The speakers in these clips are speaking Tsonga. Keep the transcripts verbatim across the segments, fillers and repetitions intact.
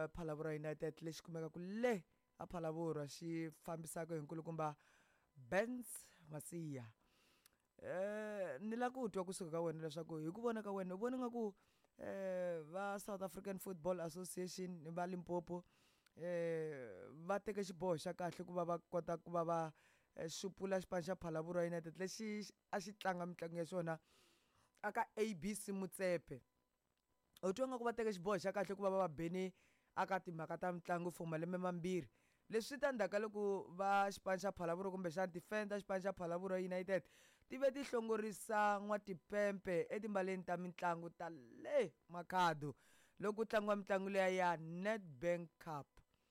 Phalaborwa United lexi kumeka ku le a Phalaborwa xi fambisaka hi nkulukumba Benz Masiya. Eh ni la ku twa kusuka ka wena leswaku hi ku vona ka wena u vona nga ku eh va South African Football Association va Limpopo eh va teka xiboho xa kahle ku va va kota ku va va xupula xipano xa Phalaborwa United lexi a xi tlanga mitlangu ya xona aka A B C Motsepe. U twa nga ku va teka xiboho xa kahle ku va va va beni aka timhaka ta mitlangu for malembe mambirhi. Leswi ta ndaka loko va xipano xa Phalaborwa kumbe xa defender xipano xa Phalaborwa United ti ve ti hlongorisa n'watipempe etimbaleni ta mitlangu ta le Makhado loko tlangiwa mitlangu leya ya Nedbank Cup.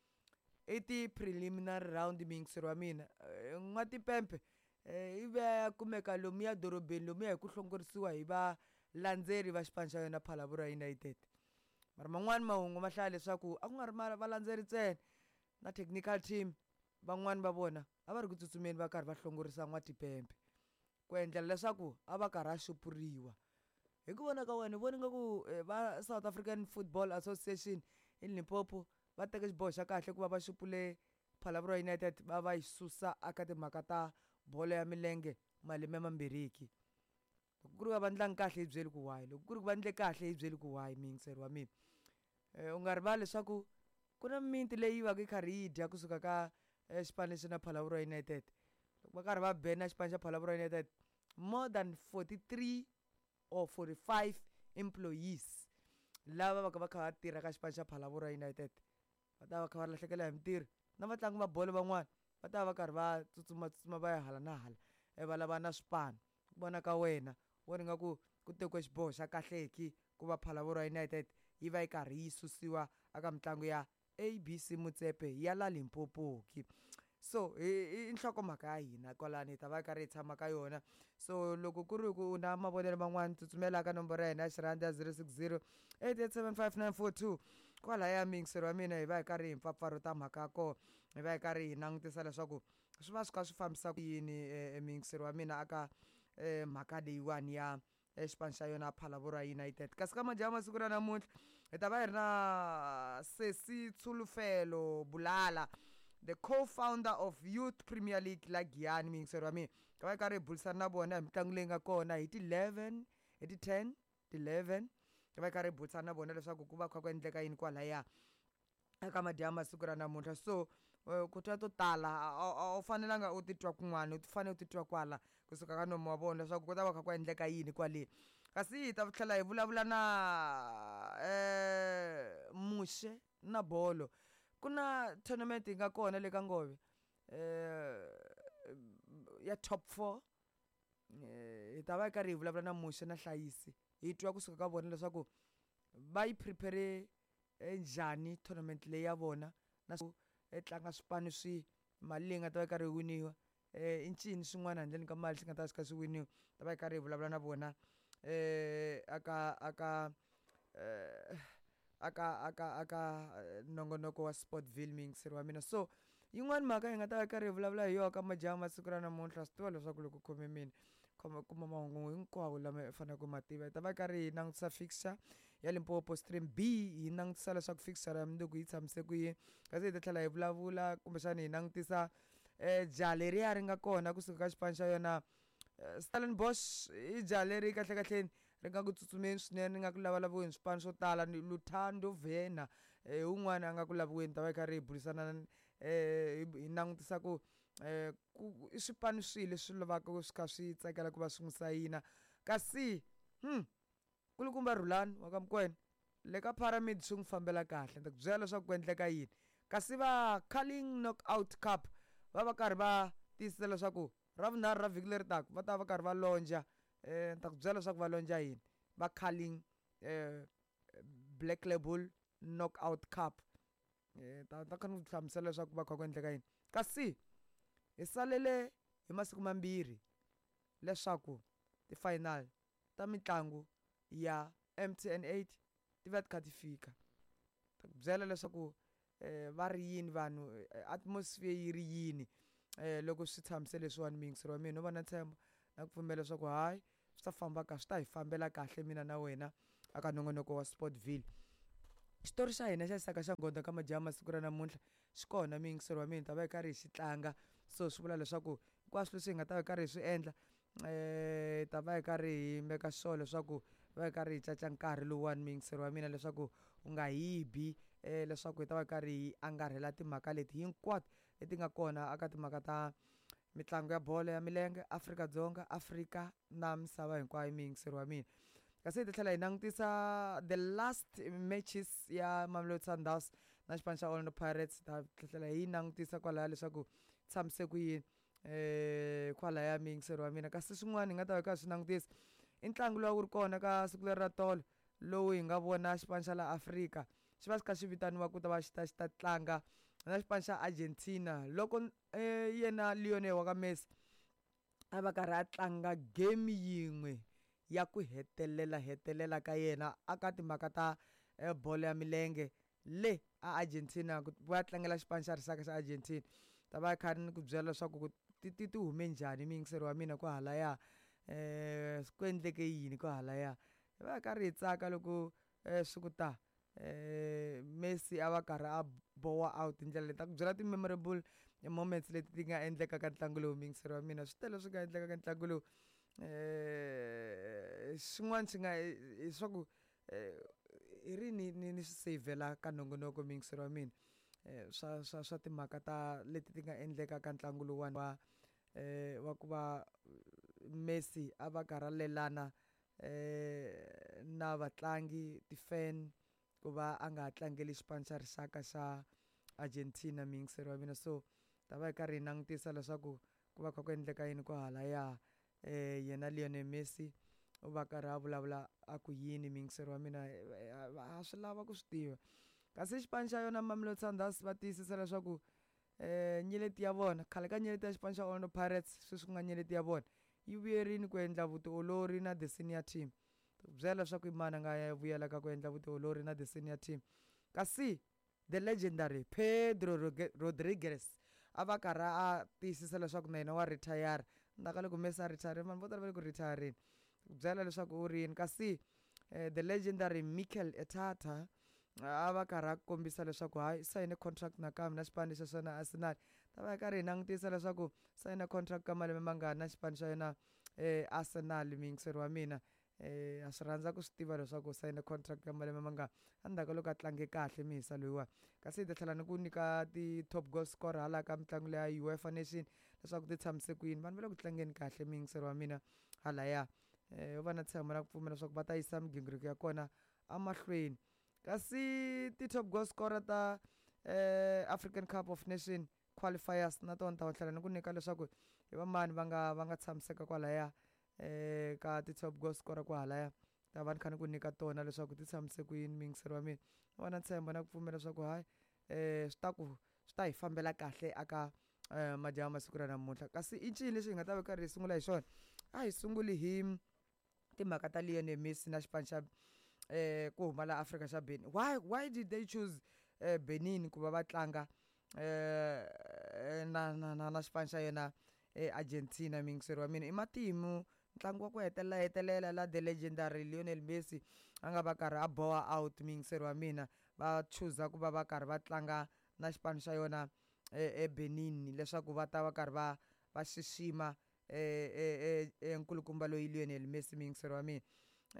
I ti preliminary round mingisero wa mina n'watipempe eh ibe ya kumeka lomu ya dorobeni lomu ya hi ku hlongorisiwa hi va landzeri va xipano xa yona Phalaborwa United. Mara man'wani mahungu ma hlaya leswaku a ku nga ri valandzeri ntsena na technical team van'wani va vona a va ri ku tsutsumeni va karhi va hlongorisa n'watipempe ku endlela leswaku a va karhi a xupuriwa. Hi ku vona ka wena u vona nga ku va South African Football Association in Limpopo va teka xiboho xa kahle ku va va xupule Phalaborwa United va va yi susa aka timhaka ta bolo ya milenge malembe mambirhi. Loko ku ri va vandlangi kahle hi byeli ku why, loko ku ri va ndle kahle hi byeli ku why mingiseri wa mina. Eh u nga rivali leswaku ku na minti leyi va ka yi karhi yi dya kusuka ka xipano lexi na Phalaborwa United. Loko va karhi va bena xipano xa Phalaborwa United more than forty-three or forty-five employees lava va ka va kha va tirha ka xipano xa Phalaborwa United va ta va kha va lahlekela hi mintirho na vatlangi va bolo van'wana va ta va karhi va tsutsuma tsutsuma va ya hala na hala va lava na swipano. Ku vona ka wena wo ringa ku ku tekiwe xiboho xa kahleki ku va Phalaborwa United yi va yi karhi yi susiwa aka mitlangu ya A B C Motsepe ya la Limpopo. So i nhlokomhaka ya hina kwalani hi ta va karhi hi tshama ka yona. So loko ku ri ku na mavonelo man'wana tsutsumela ka nomboro ya hina ya xirhandi ya zero six zero eight eight seven five nine four two kwala ya mingisero wa mina hi va hi karhi hi mpfapfarhuta mhaka ya kona hi va hi karhi hi langutisa leswaku swi va swi kha swi fambisa ku yini mingisero wa mina aka mhaka leyiwani ya xipano xa yona Phalaborwa United. Kasi ka majaha masiku ra namuntlha hi ta va hi ri na Sesi Tshulufelo Bulala, the co-founder of Youth Premier League la Giyani mingisero wa mina. Ka va hi karhi hi burisana na vona hi mitlangu leyi nga kona hi ti eleven hi ti ten ti eleven ka va hi karhi hi burisana na vona leswaku ku va kha ku endleka yini kwalaya eka majaha masiku ra namuntlha. So ku twa to tala a u fanelanga u titwa kun'wana u fanele u titwa kwala kusuka ka nomo wa vona leswaku ku ta va kha ku endleka yini kwale. Kasi hi ta tlhela hi vulavula na eh Mushe na bolo. Ku na tournament yi nga kona le ka Ngove eh ya top four. Hi ta va hi karhi hi vulavula na Mushe na Hlayisi hi twa kusuka ka vona leswaku va yi prepare njhani tournament leyi ya vona na ku tlanga swipano swi mali leyi nga ta va yi karhi hi winiwa i ncini swin'wana handleni ka mali swi nga ta swi kha swi winiwa. Ta va hi karhi hi vulavula na vona eh aka aka eh aka aka aka nongonoko wa Sportville mingiseri wa mina. So yin'wana mhaka hi nga ta va hi karhi hi vulavula hi yona ka majaha masiku ra namuntlha swi tiva leswaku loko khome mina khoma kuma mahungu hinkwawo lama hi faneleke ku ma tiva. Hi ta va hi karhi hi langutisa fixture ya Limpopo Stream B hi langutisa leswaku fixture ya mundzuku yi tshamise ku yini. Kasi hi ta tlhela hi vulavula kumbexana hi langutisa eh jaha leriya ri nga kona kusuka ka xipano xa yona Stellenbosch i jaha leri kahle kahleni ri nga ku tsutsumeni swinene ri nga ku lavalaviweni swipano swo tala. Luthando Vena eh un'wana a nga ku laviweni. Ta va hi karhi hi burisana eh hi langutisa ku eh ku i swipano swihi leswi lavaka swi kha swi tsakela ku va swi n'wi sayina. Kasi hm kulukumba Rhulani wa ka Mokoena le ka Pyramid swi n'wi fambela kahle. Ni ta ku byela leswaku ku endleka yini. Kasi va Carling Knockout Cup va va karhi va tiyisisa leswaku ravunharhu ra vhiki leri taka va ta va karhi va lonja eh ni ta ku byela leswaku va lonja yini. Va Carling eh Black Label Knockout Cup eh ta ta kha ni hlamusela leswaku va kha ku endleka yini. Kasi hi salele hi masiku mambirhi leswaku ti final ta mitlangu ya M T N eight ti va ti kha ti fika. Ta ku byela leswaku eh va ri yini vanhu atmosphere yi ri yini eh loko swi tshamisele leswiwani mingiseri wa mina no va na ntshembo na ku pfumela leswaku hayi swi ta famba kahle swi ta hi fambela kahle mina na wena aka nongonoko wa Sportville. xitori xa hina xa xisaka xa ngodya ka majaha masiku ra namuntlha xi kona mingiseri wa mina ta va hi karhi hi xi tlanga so swi vula leswaku hinkwaswo leswi hi nga ta va hi karhi hi swi endla um ta va hi karhi hi meka sure leswaku hi va hi karhi hi caca nkarhi lowuwani mingiseri wa mina leswaku u nga hi bi um leswaku hi ta va hi karhi hi angarhela timhaka leti hinkwato leti nga kona aka timhaka ta mitlangu ya bolo ya milenge Afrika-Dzonga Afrika na misava hinkwayo mingiseri wa mina kasi hi ta tlhela hi langutisa the last matches ya Mamelodi Sundowns na xipano xa Orlando Pirates ta tlhela hi langutisa kwalaya leswaku tshamiseke ku yini um kwalaya mingiseri wa mina kasi swin'wana hi nga ta va ka swi langutisa i ntlangu lowu wu ri kona ka siku leri ra tolo lowu hi nga vona xipano xa la Afrika xi va xi kha xi vitaniwa ku ta va xi ta xi ta tlanga na xipano xa Argentina loko eh, yena Lionel wa ka Messi a va karhi a tlanga game yin'we ya ku hetelela hetelela ka yena aka timhaka ta eh, bolo ya milenge le a Argentina ku va tlangela xipano xa risaka xa Argentina ta va kha ni ku byela leswaku ti ti ti hume njhani mingiseri wa mina ku halaya eh ku endleke yini ku halaya hi va karhi hi tsaka loko eh, swi ku ta eh Messi a va karhi a bowa out tindlela leti ta ku byela ti-memorable moments leti ti nga endleka ka ntlangu lowu mingiseri wa mina swi tele swi nga endleka ka ntlangu lowu eh xin'wana xi nga leswaku hi ri ni ni ni swi savela ka nongonoko mingiseri wa mina eh swa swa swa timhaka ta leti ti nga endleka ka ntlangu lowuwani wa eh wa ku va Messi a va karhalelana eh na vatlangi ti-fan ku va a nga tlangeli xipano xa rixaka xa Argentina mingiseri wa mina so ta va hi karhi hi langutisa leswaku ku va kha ku endleka yini ku halaya eh yena Lionel Messi u va karhi a vulavula a ku yini mingiseri wa mina a swi lava ku swi tiva kasi xipano xa yona Mamelodi Sundowns va tiyisisa leswaku eh nyeleti ya vona khale ka nyeleti ya xipano xa Orlando Pirates sweswi ku nga nyeleti ya vona yi vuyerini ku endla vutiolori na the senior team byela leswaku i mani a nga vuyela ka ku endla vutiolori na the senior team kasi the legendary Pedro Rodriguez a va karhi a tiyisisa leswaku na yena wa retire ndaka loko Messi a retire vanhu vo tala va le ku retire byela leswaku u rini kasi eh, the legendary Mikel Arteta a va karhi a kombisa leswaku hayi sayine contract nakambe na xipano xa xona Arsenal ta va karhi hi langutisa leswaku sayina contract ka malembe mangani na xipano xa yena eh, Arsenal mingiseri wa mina eh a swi rhandza ku swi tiva leswaku sayine contract ka malembe mangani endzhaku loko a tlange kahle mihisa loyiwani kasi hi ta tlhela ni ku nyika ti-top goal scorer hala ka mitlangu leya UEFA Nation leswaku ti tshamise ku yini vanhu va le ku tlangeni kahle mingiseri wa mina halaya eh u va na tshembo na ku pfumela leswaku va ta yisa migingiriko ya kona amahlweni kasi ti-top goal scorer ta eh, African Cup of Nation qualifiers na tona ta tlhela ni ku nyika leswaku hi va mani va nga va nga tshamiseka kwalaya eh ka ti-top goal scorer ku halaya ta va ni kha ni ku nyika tona leswaku ti tshamise ku yini mingiseri wa mina u va na tshembo na ku pfumela leswaku hayi eh swi ta ku swi ta hi fambela kahle aka eh, majaha masiku ra namuntlha kasi i ncini lexi hi nga ta va karhi hi sungula hi xona a hi sunguli hi timhaka ta Lionel Messi na xipano xa eh ku huma la Africa xa Benin why why did they choose eh, Benin ku va va tlanga eh na na na na xipano xa yena eh, Argentina mingiseri wa mina i matimu ntlangu wa ku hetelela hetelela la the legendary Lionel Messi a nga va karhi a bowa out mingiseri wa mina va choose ku va va karhi va tlanga na xipano xa yona e Benin leswaku va ta va karhi va va xixima eh eh nkulukumba loyi Lionel Messi mingiseri wa mina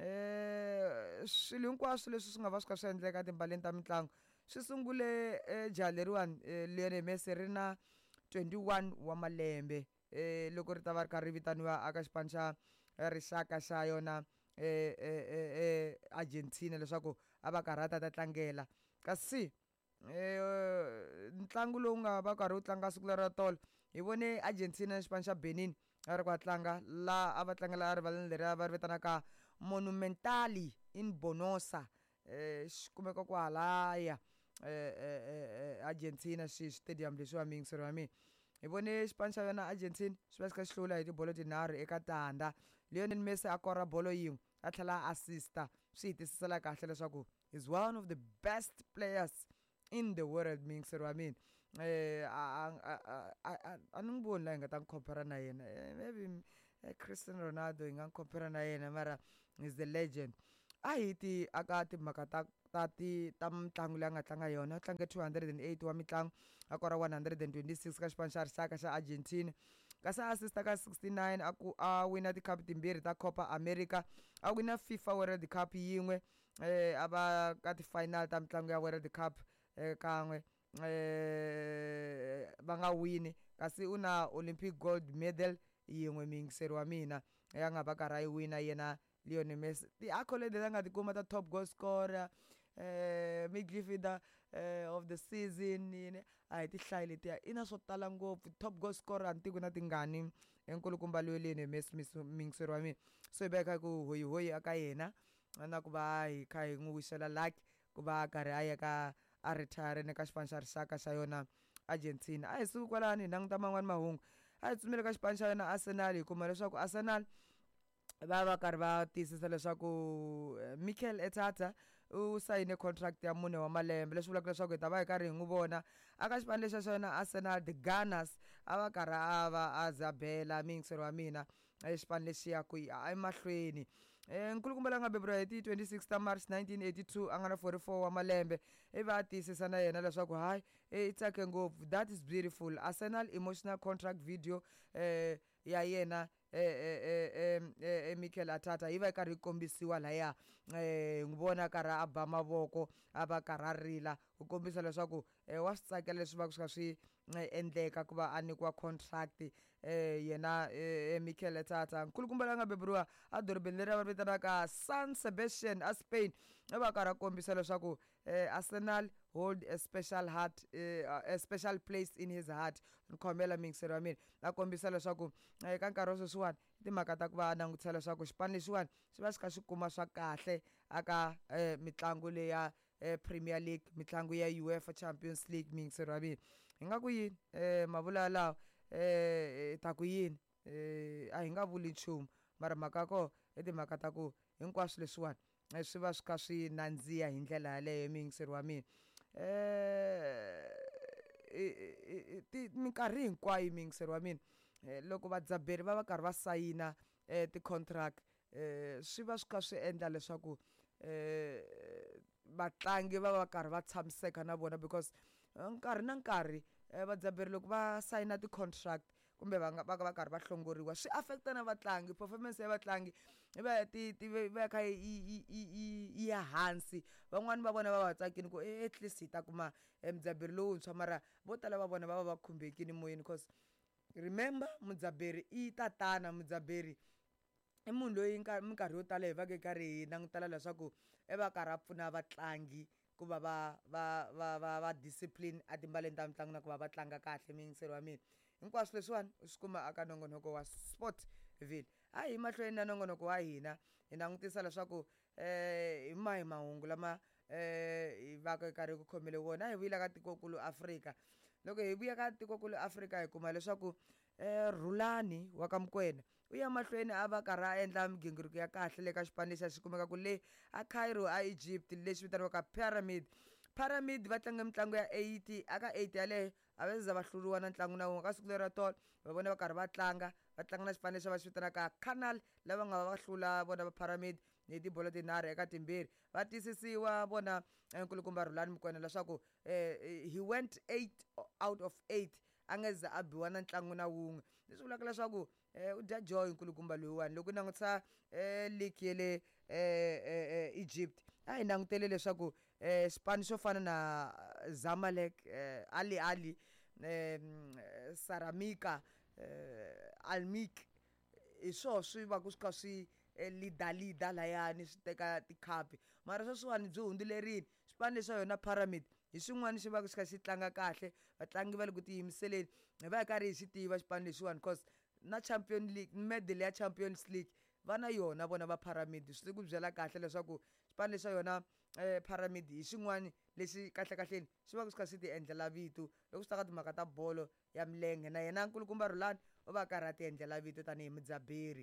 eh swilo hinkwaswo leswi swi nga va swi kha swi endleka timbaleni ta mitlangu swi sungule jaha leriwani Lionel Messi ri na twenty-one wa malembe eh loko ri ta va ri karhi vitaniwa aka xipano xa rixaka xa yona eh eh Argentina leswaku a va karhi a ta ta tlangela kasi eh ntlangu lowu nga va karhi wu tlanga siku leri ra tolo hi vone Argentina na xipano xa Benin a ri ku tlanga la a va tlangela rivaleni leri va ri vitanaka Monumentali in Bonosa eh xi kumeka ku halaya eh Argentina xi stadium leswi wa mingiseri wa mina hi vone xipano xa yona Argentina swi va xi kha xi hlula hi tibolo tinharhu eka tandza Lionel Messi a kora bolo yin'we a tlhela a assista swi hi tisisela kahle leswaku is one of the best players in the world mingiseri wa mina eh a ni n'wi voni la hi nga ta n'wi compare na yena maybe Cristiano Ronaldo hi nga n'wi compare na yena mara is the legend a hi ti aka timhaka ta ta ti ta mitlangu leyi a nga tlanga yona u tlange two hundred eight wa mitlangu a kora one hundred twenty-six ka xipano xa rixaka xa Argentina kasi a assista ka sixty-nine a ku a wina ti-cup timbirhi ta Copa America a wina FIFA World Cup yin'we eh a va ka ti-final ta mitlangu ya World Cup eh kan'we eh va nga wini kasi u na Olympic gold medal yin'we mingiseri wa mina ya nga va karhi a yi wina yena Lionel Messi ti-accolade leti a nga ti kuma ta top goal scorer eh midfielder eh of the season yini a hi tihlayi letiya i na swo tala ngopfu top goal scorer antiko na tingani enkulukumba loyi Lionel Messi mingiseri wa mina so hi veka ku hoyi hoyi aka yena na ku va hi kha hi n'wi wisela luck ku va a karhi a ya ka a retire ka xipano xa rixaka xa yona Argentina a hi suki kwalani hi languta man'wani mahungu a hi tsumile ka xipano xa yona Arsenal hi kuma leswaku Arsenal va va karhi va tiyisisa leswaku Mikel Arteta u sayine contract ya mune wa malembe leswi vulaka leswaku hi ta va hi karhi hi n'wi vona aka xipano lexa xa yona Arsenal the Gunners a va karhi a va a zabela mingiseri wa mina exipano lexiya ku ya emahlweni nkulukumba la nga beburiwa hi ti twenty-six ta March nineteen eighty-two a nga na forty-four wa malembe i va a tiyisisa na yena leswaku hayi i tsake ngopfu that is beautiful Arsenal emotional contract video eh ya yena eh eh Mikel Arteta yi va yi karhi yi kombisiwa laya eh n'wi vona karhi a ba mavoko a va karhi a rila ku kombisa leswaku wa swi tsakela leswi va ku swi kha swi endleka ku va a nyikiwa contract eh yena eh Mikel Arteta nkulukumba la nga beburiwa a dorobeni leri va vitanaka San Sebastian a Spain a va karhi a kombisa leswaku eh Arsenal hold a special heart uh, a special place in his heart khomela mingiseri wa mina a kombisa leswaku eka nkarhi wa sweswiwani timhaka ta ku va a langutisa leswaku xipano lexiwani xi va xi kha xi kuma swa kahle aka mitlangu leya Premier League mitlangu ya UEFA Champions League mingiseri wa mina hi nga ku yini eh mavula lawa eh ta ku yini eh a hi nga vuli nchumu mara mhaka ko i timhaka ta ku hinkwaswo leswiwani swi va swi kha swi nandziha hi ndlela yaleyo mingiseri wa mina eh ti minkarhi hinkwayo mingiseri wa mina loko vadzaberi va va karhi va sayina eh ti-contract eh swi va swi kha swi endla leswaku eh vatlangi va va karhi va tshamiseka na vona because nkarhi na nkarhi vadzaberi loko va sayina ti-contract kumbe va nga va ka va karhi va hlongoriwa swi affecta na vatlangi performance ya vatlangi va ti ti va kha yi ya hansi van'wani va vona va va tsakini ku at least hi ta kuma mudzaberi lowuntshwa mara vo tala va vona va va va khumbekini moyeni because remember mudzaberi i tatana mudzaberi i munhu loyi minkarhi yo tala hi va ke karhi hi langutela leswaku i va karhi a pfuna vatlangi ku va va va va va va discipline a timbaleni ta mitlangu na ku va va tlanga kahle mingiseri wa mina hinkwaswo leswiwani u swi kuma aka nongonoko wa sport ville a hi mahlweni na nongonoko wa hina hi langutisa leswaku eh hi mahi mahungu lama eh hi va ka karhi ku khomele wona a hi vuyela ka tikokulu Afrika loko hi vuya ka tikokulu Afrika hi kuma leswaku eh Rhulani wa ka Mokwena u ya mahlweni a va karhi a endla migingiriko ya kahle le ka xipano lexa xi kumeka ku le a Cairo a Egypt leswi vitaniwaka Pyramid Pyramid va tlanga mitlangu ya eighty aka eighty yaleyo a va za va hluriwa na ntlangu na wun'we ka siku lera tolo va vona va karhi va tlanga va tlanga na xipano lexa va xi vitanaka Canal lava nga va hlula vona va Pyramid ni tibolo tinharhu eka timbirhi va tiyisisiwa vona nkulukumba Rhulani Mokwena leswaku eh he went eight out of eight a nga za a biwa na ntlangu na wun'we leswi vulaka leswaku u dya joy nkulukumba loyiwani loko u langutisa eh league ya le eh Egypt a hi langutele leswaku eh xipano xo fana na Zamalek eh Ali Ali eh Saramika eh Almik hi swo swi va ku swi kha swi leader leader layani swi teka tikhapi mara sweswiwani byi hundzelerini xipano lexa yona Pyramid hi swin'wana xi va ku xi kha xi tlanga kahle vatlangi va le ku tiyimiseleni hi va hi karhi hi xi tiva xipano lexiwani cause na Champions League medal ya Champions League va na yona vona va Pyramid swi ku byela kahle leswaku xipano lexa yona eh Pyramid hi xin'wana lexi kahle kahleni xi va ku swi kha swi ti endlela vito loko swi ta ka timhaka ta bolo ya milenge na yena nkulukumba Rhulani u va karhi a ti endlela vito tanihi mudzaberi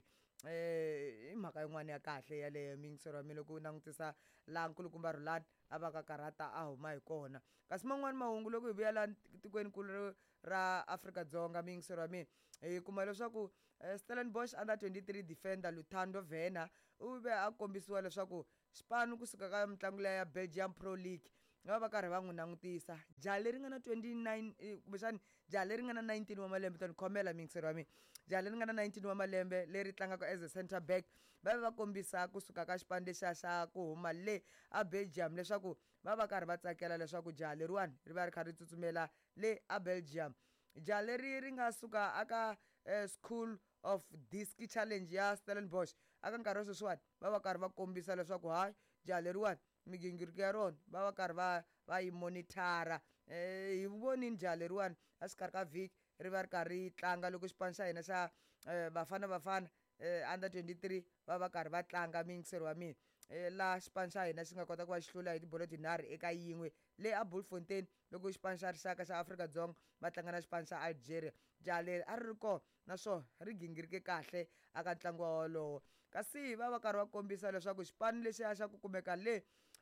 eh hi mhaka yin'wana ya kahle yaleyo mingiseri wa mina loko u langutisa laha nkulukumba Rhulani a va ka karhata a huma hi kona kasi man'wani mahungu loko hi vuya laha tikwenikulu ra Afrika-Dzonga mingiseri wa mina hi kuma leswaku Stellenbosch under twenty-three defender Luthando Vena u ve a kombisiwa leswaku xipano kusuka ka mitlangu leya ya Belgium Pro League va va karhi va n'wi langutisa jaha leri nga na twenty-nine kumbexani jaha leri nga na nineteen wa malembe ta ni khomela mingiseri wa mina jaha leri nga na nineteen wa malembe leri tlangaka as a center back va va kombisa kusuka ka xipano lexiya xa ku huma le a Belgium leswaku va va karhi va tsakela leswaku jaha leriwani ri va ri kha ri tsutsumela le a Belgium jaha leri ri nga suka aka uh, School of Disc Challenge ya Stellenbosch aka nkarhi wa sweswiwani va va karhi va kombisa leswaku hayi jaha leriwani migingiriko ya rona va va karhi va va yi monitara eh hi vonini jaha leriwani a xikarhi ka vhiki ri va ri karhi tlanga loko xipano xa hina xa Bafana Bafana under twenty-three va va karhi va tlanga mingiseri wa mina laha xipano xa hina xi nga kota ku va xi hlula hi tibolo tinharhu eka yin'we le a Bultfontein loko xipano xa rixaka xa Afrika-Dzonga va tlanga na xipano xa Algeria jaha leri a ri ri kona naswona ri gingirike kahle aka ntlangu wolowo kasi va va karhi va kombisa leswaku xipano lexiya xa ku kumeka le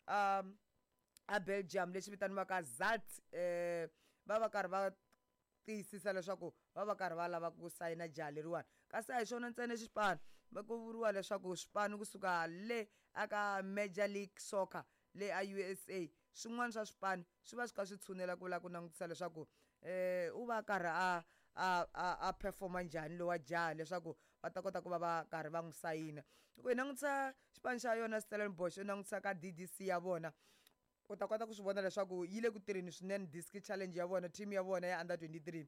um a Belgium lexi vitaniwaka Zalt eh va va karhi va tiyisisa leswaku va va karhi va lava ku sayina jaha leriwani kasi a hi xona ntsena xipano va ku vuriwa leswaku swipano kusuka le aka Major League Soccer le a U S A swin'wana swa swipano swi va swi kha swi tshunela ku la ku langutisa leswaku eh u va karhi a a a performa njhani lowa jaha leswaku va ta kota ku va va karhi va n'wi sayina loko hi langutisa xipano xa yona Stellenbosch u langutisa ka D D C ya vona u ta kota ku swi vona leswaku yi le ku tirheni swinene disc challenge ya vona team ya vona ya under twenty-three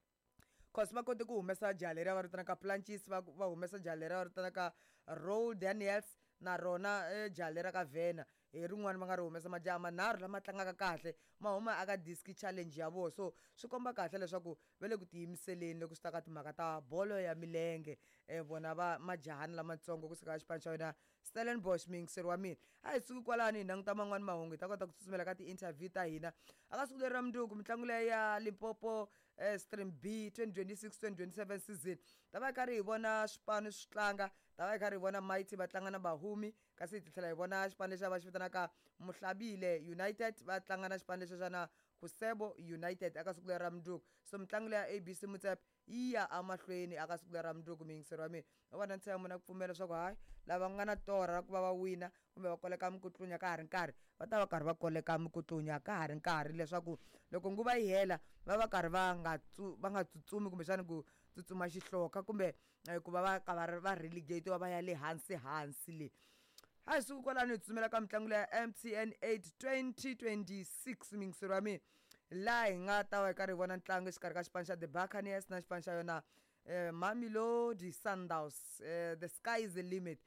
cause va kote ku humesa jaha leriya va vitanaka Planchis va va humesa jaha leriya va vitanaka Roll Daniels na rona jaha leriya ka Vena hi rin'wana va nga ri humesa majaha manharhu lama tlangaka kahle ma huma aka disc challenge ya vona so swi komba kahle leswaku va le ku tiyimiseleni loko swi ta ka timhaka ta bolo ya milenge um vona va majahani lamatsongo kusuka ka xipano xa wena Stellenbosch mingiseri wa mina a hi suki kwalani hi languta man'wani mahungu hi ta kota ku tsutsumela ka ti-interview ta hina aka siku leri ra mundzuku mitlangu leyi ya Limpopo uh, Stream B twenty twenty-six twenty twenty-seven season ta va hi karhi hi vona swipano swi tlanga ta va hi karhi hi vona Mighty va tlanga na Bahumi kasi hi tlhela hi vona xipano lexiya va xi vitanaka Muhlabile United va tlanga na xipano lexiya xa na Kusebo United aka siku leri ra mundzuku so mitlangu leya A B C Motsepe yi ya amahlweni aka siku leri ra mundzuku mingiseri wa mina va vona ntshembo muna ku pfumela leswaku hayi lava nga na tora ra ku va va wina kumbe va koleka mikutlunya ka ha ri nkarhi va ta va karhi va koleka mikutlunya ka ha ri nkarhi leswaku loko nguva yi hela va va karhi va nga va nga tsutsumi kumbexani ku tsutsuma xihloka kumbe ku va va ka va va relegate va ya le hansi hansi le a hi suku kwalani hi tsutsumela ka mitlangu leya M T N eight twenty twenty-six mingiseri wa mina laha hi nga ta va hi karhi hi vona ntlangu exikarhi ka xipano xa The Buccaneers na xipano xa yona uh, Mamelodi Sundowns uh, the sky is the limit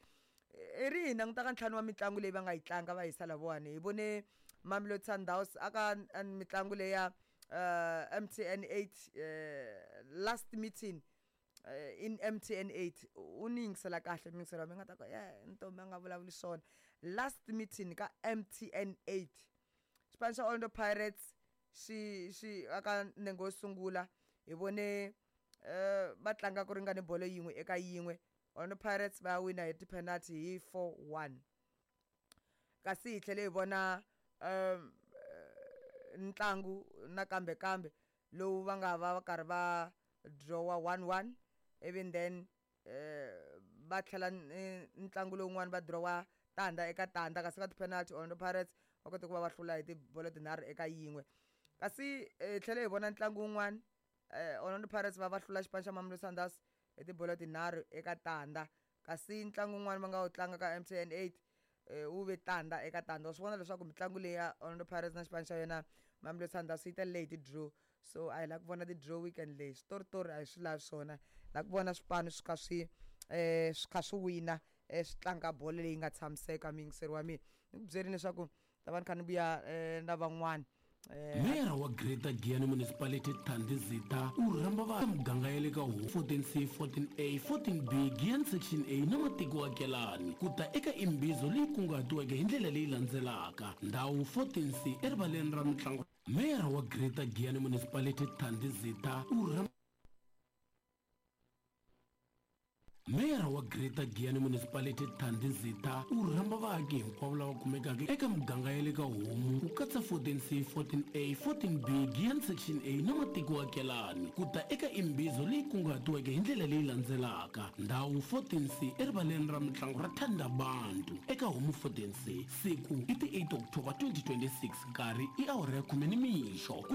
i ri hi langutaka ntlhanu wa mitlangu leyi va nga yi tlanga va hisa lavawani hi vone Mamelodi Sundowns aka mitlangu leya uh, M T N eight uh, last meeting uh, in M T N eight u ni yingisela kahle mingisela mi nga ta ku ya ntombi a nga vulavuli swona last meeting ka M T N eight xipano xa Orlando Pirates xi xi aka nengo wo sungula hi vone uh, va tlanga ku ringane bolo yin'we eka yin'we Orlando Pirates va wina hi ti-penalty hi four one kasi hi tlhele hi vona um ntlangu nakambe kambe lowu va nga va va karhi va drawa one one even then uh, va tlhela ntlangu lowun'wana va drawa tanda eka tanda kasi ka ti-penalty Orlando Pirates va kote ku va va hlula hi tibolo tinharhu eka yin'we kasi hi tlhele hi vona ntlangu wun'wana uh, Orlando Pirates va va hlula xipano xa Mamelodi Sundowns hi tibolo tinharhu eka tanda kasi ntlangu wun'wana va nga wu tlanga ka M T N eight wu ve tanda eka tanda wa swi vona leswaku mitlangu leyi ya Orlando Pirates na xipano xa yona Mamelodi Sundowns yi tele hi ti-draw so a hi la ku vona ti-draw weekend leyi switoritori a hi swi lavi swona la ku vona swipano swi kha swi um swi kha swi wina um swi tlanga bolo leyi nga tshamiseka mingiseri wa mina ni ku byerini leswaku ta va ni kha ni vuya um na van'wana mera wa Greater Giyani Municipality Thandi Zita u rhamba va muganga ya le ka fourteen C fourteen A fourteen B Giyani Section A na matiko akelani kuta eka imbizo leyi kunguhatiweke hi ndlela leyi landzelaka ndhawu fourteen C erivaleni ra mitlangu mera wa Greater Giyani Municipality Thandi Zita u rhamba meyara wa Greater Giyani Municipality Thandi Zita u rhamba vaaki hinkwavo lava kumekaka eka muganga ya le ka Homu ku katsa fourteen C, fourteen A, fourteen B, Giyani Section A na matiko akelani ku ta eka imbizo leyi kunguhatiweke hi ndlela leyi landzelaka. Ndhawu fourteen C erivaleni ra mitlangu ra Thandabantu eka Homu fourteen C, siku i ti eight October twenty twenty-six, nkarhi i awara ya khume ni mixo.